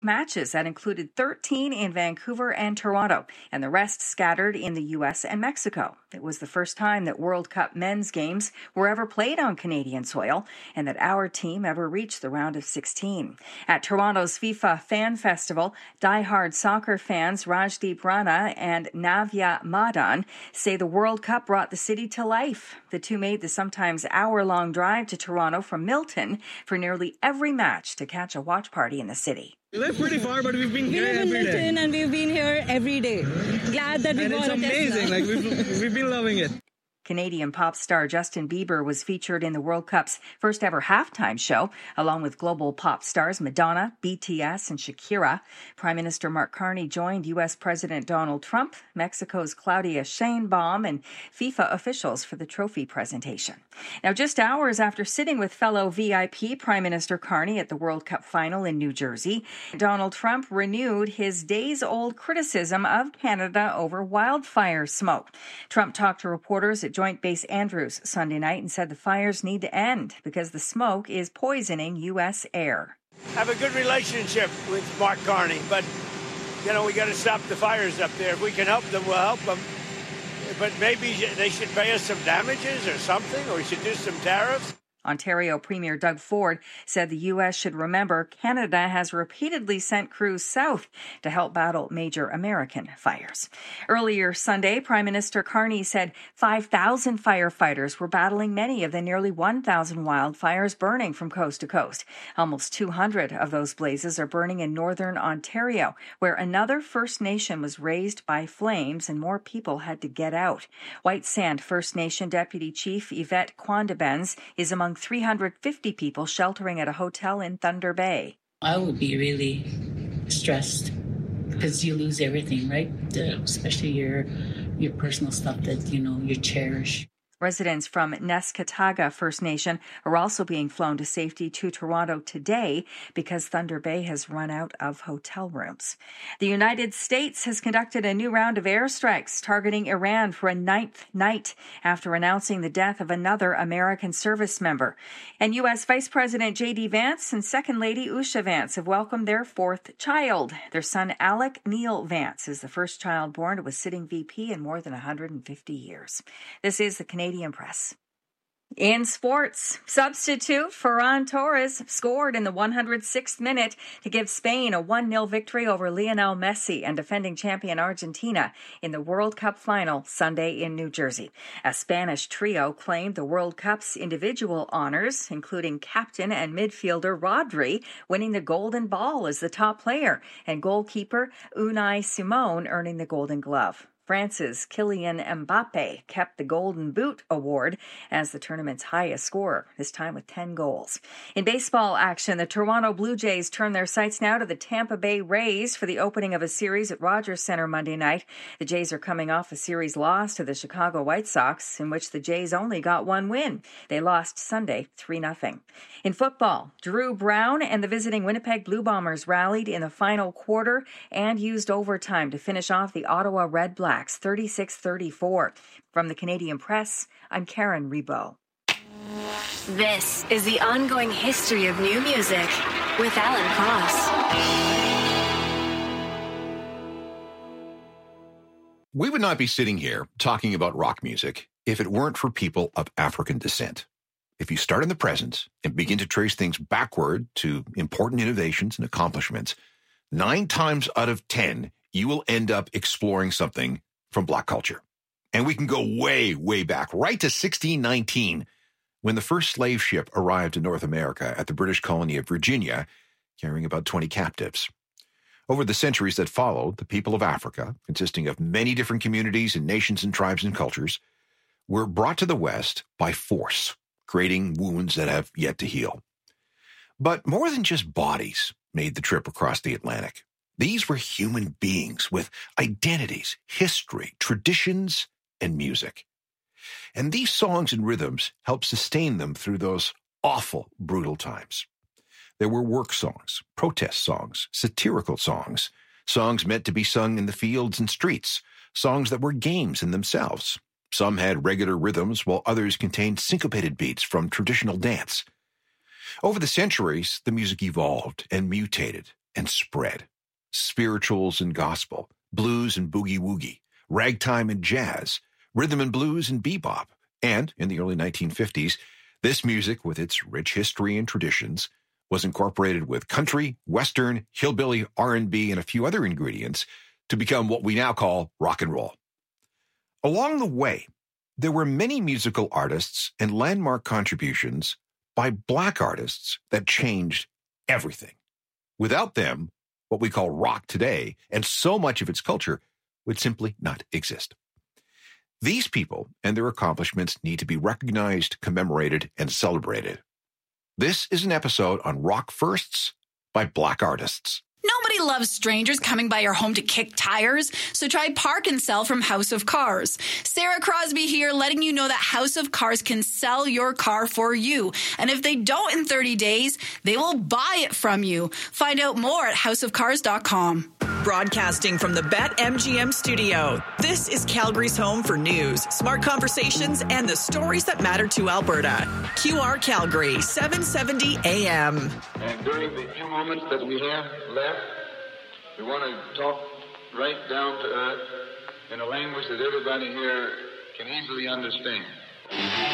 matches that included 13 in Vancouver and Toronto, and the rest scattered in the U.S. and Mexico. It was the first time that World Cup men's games were ever played on Canadian soil, and that our team ever reached the round of 16. At Toronto's FIFA Fan Festival, diehard soccer fans Rajdeep Rana and Navya Madan say the World Cup brought the city to life. The two made the sometimes hour-long drive to Toronto from Milton for nearly every match to catch a watch party in the city. We live pretty far, but we've been here every day. We live in Milton and we've been here every day. Glad that we got a Tesla. And it's amazing. Like we've been loving it. Canadian pop star Justin Bieber was featured in the World Cup's first ever halftime show, along with global pop stars Madonna, BTS, and Shakira. Prime Minister Mark Carney joined U.S. President Donald Trump, Mexico's Claudia Sheinbaum, and FIFA officials for the trophy presentation. Now, just hours after sitting with fellow VIP Prime Minister Carney at the World Cup final in New Jersey, Donald Trump renewed his days-old criticism of Canada over wildfire smoke. Trump talked to reporters at Joint Base Andrews Sunday night and said the fires need to end because the smoke is poisoning U.S. air. I have a good relationship with Mark Carney, but, we got to stop the fires up there. If we can help them, we'll help them. But maybe they should pay us some damages or something, or we should do some tariffs. Ontario Premier Doug Ford said the U.S. should remember Canada has repeatedly sent crews south to help battle major American fires. Earlier Sunday, Prime Minister Carney said 5,000 firefighters were battling many of the nearly 1,000 wildfires burning from coast to coast. Almost 200 of those blazes are burning in northern Ontario, where another First Nation was razed by flames and more people had to get out. White Sand First Nation Deputy Chief Yvette Quandabens is among 350 people sheltering at a hotel in Thunder Bay. I would be really stressed because you lose everything, right? Especially your personal stuff that, you cherish. Residents from Neskataga First Nation are also being flown to safety to Toronto today because Thunder Bay has run out of hotel rooms. The United States has conducted a new round of airstrikes targeting Iran for a ninth night after announcing the death of another American service member. And U.S. Vice President J.D. Vance and Second Lady Usha Vance have welcomed their fourth child. Their son, Alec Neil Vance, is the first child born to a sitting VP in more than 150 years. This is the Canadian Press. In sports, substitute Ferran Torres scored in the 106th minute to give Spain a 1-0 victory over Lionel Messi and defending champion Argentina in the World Cup final Sunday in New Jersey. A Spanish trio claimed the World Cup's individual honors, including captain and midfielder Rodri winning the Golden Ball as the top player and goalkeeper Unai Simon earning the Golden Glove. France's Kylian Mbappe kept the Golden Boot award as the tournament's highest scorer, this time with 10 goals. In baseball action, the Toronto Blue Jays turn their sights now to the Tampa Bay Rays for the opening of a series at Rogers Center Monday night. The Jays are coming off a series loss to the Chicago White Sox, in which the Jays only got one win. They lost Sunday 3-0. In football, Drew Brown and the visiting Winnipeg Blue Bombers rallied in the final quarter and used overtime to finish off the Ottawa Red Blacks 36-34. From the Canadian Press, I'm Karen Rebo. This is the ongoing history of new music with Alan Cross. We would not be sitting here talking about rock music if it weren't for people of African descent. If you start in the present and begin to trace things backward to important innovations and accomplishments, 9 times out of 10, you will end up exploring something from Black culture. And we can go way, way back, right to 1619, when the first slave ship arrived in North America at the British colony of Virginia, carrying about 20 captives. Over the centuries that followed, the people of Africa, consisting of many different communities and nations and tribes and cultures, were brought to the West by force, creating wounds that have yet to heal. But more than just bodies made the trip across the Atlantic. These were human beings with identities, history, traditions, and music. And these songs and rhythms helped sustain them through those awful, brutal times. There were work songs, protest songs, satirical songs, songs meant to be sung in the fields and streets, songs that were games in themselves. Some had regular rhythms, while others contained syncopated beats from traditional dance. Over the centuries, the music evolved and mutated, and spread. Spirituals and gospel, blues and boogie-woogie, ragtime and jazz, rhythm and blues and bebop. And in the early 1950s, this music, with its rich history and traditions, was incorporated with country, western, hillbilly, R&B, and a few other ingredients to become what we now call rock and roll. Along the way, there were many musical artists and landmark contributions by Black artists that changed everything. Without them, what we call rock today, and so much of its culture, would simply not exist. These people and their accomplishments need to be recognized, commemorated, and celebrated. This is an episode on Rock Firsts by Black artists. Nobody loves strangers coming by your home to kick tires, so try Park and Sell from House of Cars. Sarah Crosby here, letting you know that House of Cars can sell your car for you. And if they don't in 30 days, they will buy it from you. Find out more at houseofcars.com. Broadcasting from the BetMGM studio, this is Calgary's home for news, smart conversations, and the stories that matter to Alberta. QR Calgary, 770 AM. And during the few moments that we have left, we want to talk right down to earth in a language that everybody here can easily understand.